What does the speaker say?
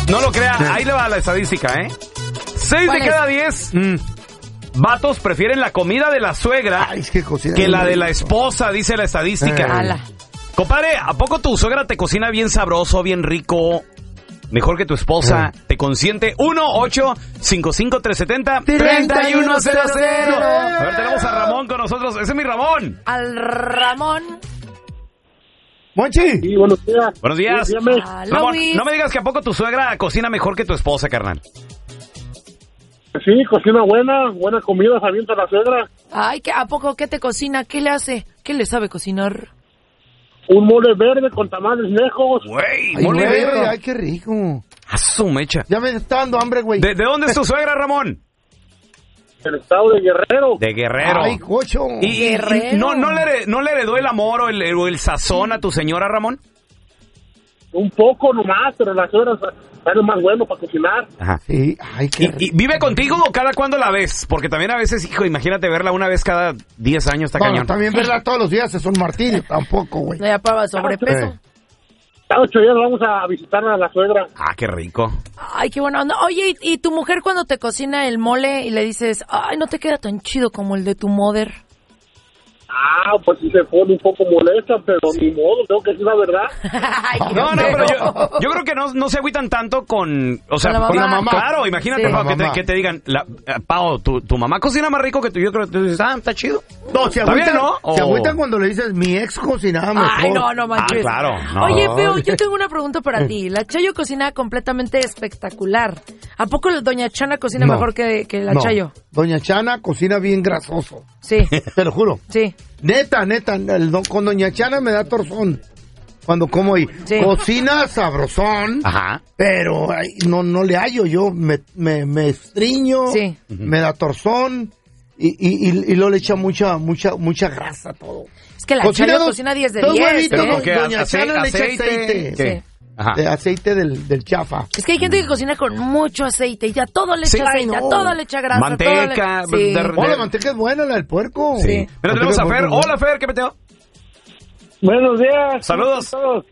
no lo crea, ahí le va la estadística, 6 de cada 10 vatos prefieren la comida de la suegra que la de la esposa, dice la estadística. Compadre, ¿a poco tu suegra te cocina bien sabroso, bien rico? Mejor que tu esposa, te consiente. 1-855-370-3100. A ver, tenemos a Ramón con nosotros. Ese es mi Ramón. Al Ramón. Monchi. Sí, buenos días. Buenos días. Sí, Ramón, no me digas que a poco tu suegra cocina mejor que tu esposa, carnal. Sí, cocina buena comida, se avienta la suegra. Ay, ¿a poco qué te cocina? ¿Qué le hace? ¿Qué le sabe cocinar? Un mole verde con tamales lejos. Güey, mole verde. Ay, qué rico. A su mecha. Ya me está dando hambre, güey. ¿De dónde es tu suegra, Ramón? El estado de Guerrero. De Guerrero. Ay, cocho. ¿Y Guerrero. no le heredó el amor o el sazón a tu señora, Ramón? Un poco nomás, pero la suegra sale más bueno para cocinar. Ajá. Sí, ay, qué rico. ¿Y vive contigo o cada cuándo la ves? Porque también a veces, hijo, imagínate verla una vez cada 10 años, está cañón. También verla todos los días es un martirio, tampoco, güey. No, ya para sobrepeso. Cada 8 días vamos a visitar a la suegra. Ah, qué rico. Ay, qué bueno. Oye, ¿y tu mujer cuando te cocina el mole y le dices, ay, no te queda tan chido como el de tu mother? Pues sí se pone un poco molesta, pero ni modo, tengo que decir la verdad. No, pero yo creo que no se agüitan tanto con... O sea, con la mamá. Claro, imagínate, Sí. Pau, que te digan, Pau, tu mamá cocina más rico que tú. Yo creo que tú dices, está chido. No, se ¿Está bien, agüitan, no? se agüitan cuando le dices, mi ex cocinaba mejor. Ay, no manches. claro. No. Oye, Feo, yo tengo una pregunta para ti. La Chayo cocina completamente espectacular. ¿A poco Doña Chana cocina No. mejor que la No. Chayo? Doña Chana cocina bien grasoso. Sí, Te lo juro. sí. Neta, con Doña Chana me da torzón cuando como ahí. Sí. Cocina sabrosón, Ajá. pero ay, no le hallo yo. Me estriño, Sí. me da torzón y luego le echa mucha grasa a todo. Es que la Chayo cocina 10 de 10. huevitos, Pero porque Doña Chana le echa aceite. ¿Qué? Sí. Ajá. De aceite del chafa. Es que hay gente que cocina con mucho aceite y a todo le echa Sí. aceite, Ay, no. a todo le echa grasa. Manteca, todo le... Sí. Oh, la manteca es buena, la del puerco. Sí. Pero tenemos a Fer. Manteca de puerco. Hola, Fer, ¿qué peteo? Buenos días. Saludos. ¿Cómo están todos?